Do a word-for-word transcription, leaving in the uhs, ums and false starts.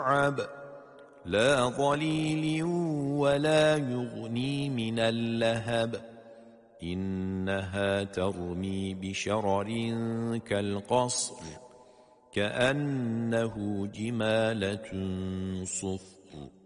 عب لا ظليل ولا يغني من اللهب إنها ترمي بشرر كالقصر كأنه جمالة صفر